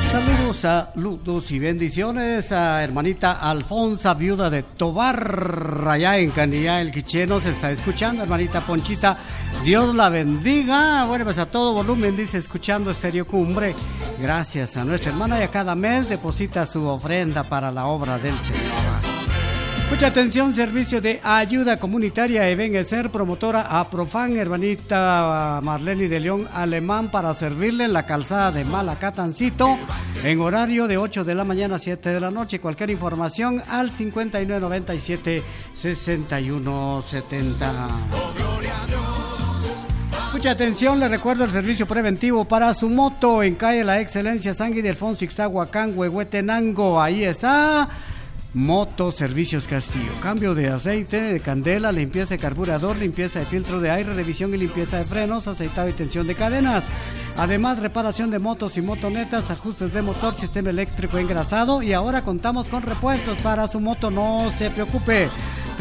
Saludos y bendiciones a hermanita Alfonsa, viuda de Tobar, allá en Canillá, el Quiché. Se está escuchando, hermanita Ponchita. Dios la bendiga. Bueno, pues a todo volumen, dice, escuchando Estéreo Cumbre. Gracias a nuestra hermana, y a cada mes deposita su ofrenda para la obra del Señor. Mucha atención, servicio de ayuda comunitaria Ebenezer, promotora Aprofan, hermanita Marlene de León Alemán, para servirle en la calzada de Malacatancito, en horario de 8 de la mañana a 7 de la noche. Cualquier información al 5997-6170. Mucha atención, le recuerdo el servicio preventivo para su moto en calle La Excelencia, Sangui de Alfonso Ixtahuacán, Huehuetenango. Ahí está. Moto Servicios Castillo, cambio de aceite, de candela, limpieza de carburador, limpieza de filtro de aire, revisión y limpieza de frenos, aceitado y tensión de cadenas. Además, reparación de motos y motonetas, ajustes de motor, sistema eléctrico engrasado, y ahora contamos con repuestos para su moto, no se preocupe.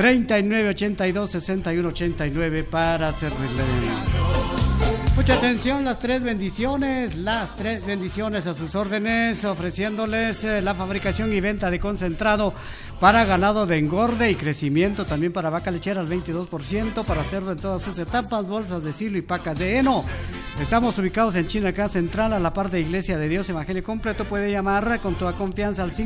3982-6189 para servirle. Mucha atención, las tres bendiciones a sus órdenes, ofreciéndoles la fabricación y venta de concentrado para ganado de engorde y crecimiento, también para vaca lechera al 22%, para cerdo en todas sus etapas, bolsas de silo y pacas de heno. Estamos ubicados en Chinacá Central, a la par de Iglesia de Dios Evangelio Completo. Puede llamar con toda confianza al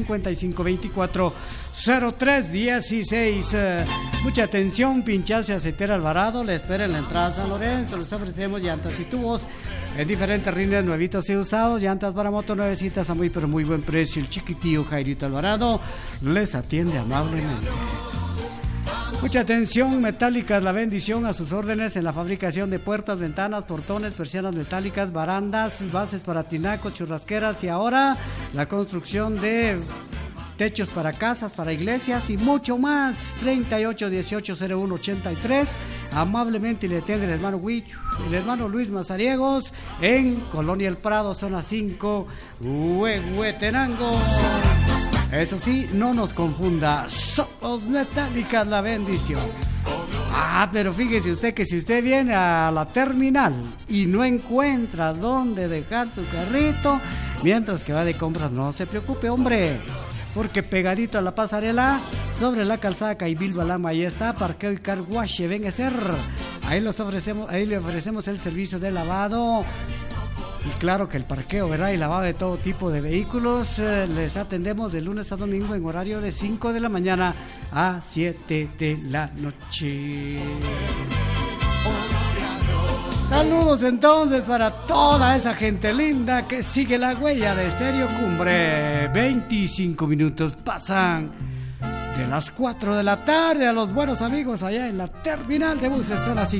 5524-0316. Mucha atención, Pinchazo y Aceitera Alvarado le espera en la entrada a San Lorenzo. Les ofrecemos llantas y tubos en diferentes rines nuevitos y usados, llantas para moto nuevecitas a muy pero muy buen precio. El chiquitío Jairito Alvarado les atiende amablemente. Mucha atención, Metálicas La Bendición, a sus órdenes en la fabricación de puertas, ventanas, portones, persianas metálicas, barandas, bases para tinacos, churrasqueras, y ahora la construcción de techos para casas, para iglesias y mucho más. 38180183. Amablemente le atiende el hermano Luis Mazariegos en Colonia El Prado, zona 5, Huehuetenango. Eso sí, no nos confunda, somos Metálicas La Bendición. Pero fíjese usted que si usted viene a la terminal y no encuentra dónde dejar su carrito mientras que va de compras, no se preocupe, hombre, porque pegadito a la pasarela, sobre la calzada Caibil Balama, ahí está Parqueo y Car Wash Ebenezer. Ahí le ofrecemos el servicio de lavado. Y claro que el parqueo, ¿verdad? Y lavado de todo tipo de vehículos. Les atendemos de lunes a domingo en horario de 5 de la mañana a 7 de la noche. Saludos entonces para toda esa gente linda que sigue la huella de Estéreo Cumbre. 25 minutos pasan de las 4 de la tarde. A los buenos amigos allá en la terminal de buses zona 5.